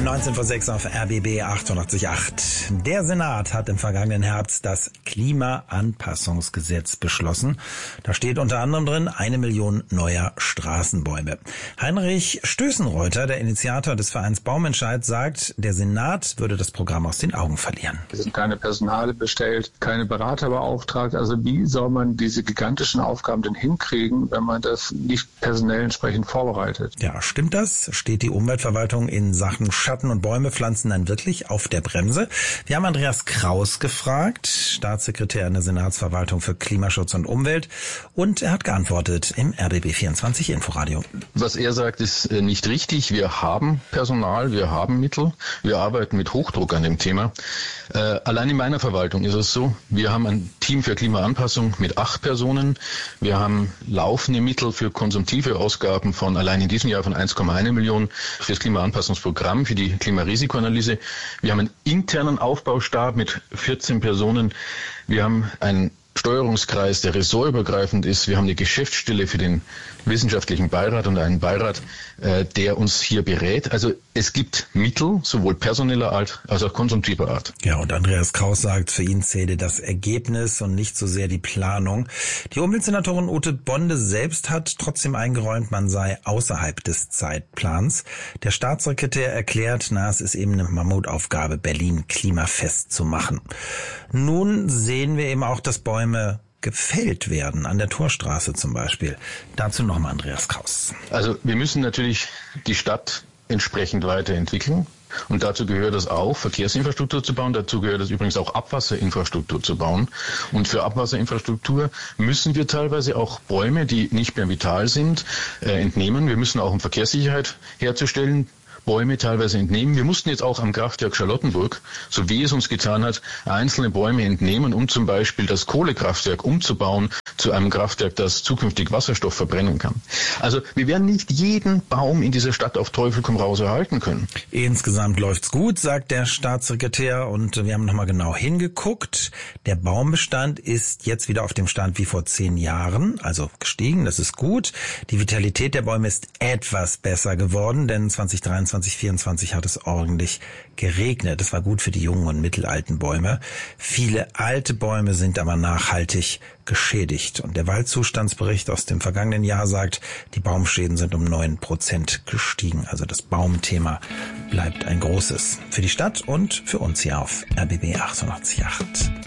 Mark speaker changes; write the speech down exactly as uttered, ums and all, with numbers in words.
Speaker 1: neunzehn vor sechs auf R B B achtundachtzig Komma acht. Der Senat hat im vergangenen Herbst das Klimaanpassungsgesetz beschlossen. Da steht unter anderem drin eine Million neuer Straßenbäume. Heinrich Stößenreuter, der Initiator des Vereins Baumentscheid, sagt, der Senat würde das Programm aus den Augen verlieren.
Speaker 2: Es sind keine Personale bestellt, keine Berater beauftragt. Also wie soll man diese gigantischen Aufgaben denn hinkriegen, wenn man das nicht personell entsprechend vorbereitet?
Speaker 1: Ja, stimmt das? Steht die Umweltverwaltung in Sachen Schatten- und Bäume pflanzen dann wirklich auf der Bremse? Wir haben Andreas Kraus gefragt, Staatssekretär in der Senatsverwaltung für Klimaschutz und Umwelt, und er hat geantwortet im R B B vierundzwanzig Inforadio.
Speaker 3: Was er sagt, ist nicht richtig. Wir haben Personal, wir haben Mittel, wir arbeiten mit Hochdruck an dem Thema. Äh, allein in meiner Verwaltung ist es so, wir haben ein Team für Klimaanpassung mit acht Personen. Wir haben laufende Mittel für konsumtive Ausgaben von allein in diesem Jahr von eins Komma eins Millionen für das Klimaanpassungsprogramm, für die Klimarisikoanalyse. Wir haben einen internen Aufbaustab mit vierzehn Personen. Wir haben einen Steuerungskreis, der ressortübergreifend ist. Wir haben eine Geschäftsstelle für den wissenschaftlichen Beirat und einen Beirat, äh, der uns hier berät. Also es gibt Mittel, sowohl personeller Art als auch konsumtiver Art.
Speaker 1: Ja, und Andreas Kraus sagt, für ihn zähle das Ergebnis und nicht so sehr die Planung. Die Umweltsenatorin Ute Bonde selbst hat trotzdem eingeräumt, man sei außerhalb des Zeitplans. Der Staatssekretär erklärt, na, es ist eben eine Mammutaufgabe, Berlin klimafest zu machen. Nun sehen wir eben auch, dass Bäume gefällt werden, an der Torstraße zum Beispiel. Dazu nochmal Andreas Kraus.
Speaker 3: Also wir müssen natürlich die Stadt entsprechend weiterentwickeln. Und dazu gehört es auch, Verkehrsinfrastruktur zu bauen. Dazu gehört es übrigens auch, Abwasserinfrastruktur zu bauen. Und für Abwasserinfrastruktur müssen wir teilweise auch Bäume, die nicht mehr vital sind, äh, entnehmen. Wir müssen auch, um Verkehrssicherheit herzustellen, Bäume teilweise entnehmen. Wir mussten jetzt auch am Kraftwerk Charlottenburg, so wie es uns getan hat, einzelne Bäume entnehmen, um zum Beispiel das Kohlekraftwerk umzubauen zu einem Kraftwerk, das zukünftig Wasserstoff verbrennen kann. Also wir werden nicht jeden Baum in dieser Stadt auf Teufel komm raus erhalten können.
Speaker 1: Insgesamt läuft's gut, sagt der Staatssekretär, und wir haben nochmal genau hingeguckt. Der Baumbestand ist jetzt wieder auf dem Stand wie vor zehn Jahren, also gestiegen, das ist gut. Die Vitalität der Bäume ist etwas besser geworden, denn zwanzig dreiundzwanzig, zwanzig vierundzwanzig hat es ordentlich geregnet. Das war gut für die jungen und mittelalten Bäume. Viele alte Bäume sind aber nachhaltig geschädigt. Und der Waldzustandsbericht aus dem vergangenen Jahr sagt, die Baumschäden sind um neun Prozent gestiegen. Also das Baumthema bleibt ein großes für die Stadt und für uns hier auf R B B achtundachtzig Komma acht.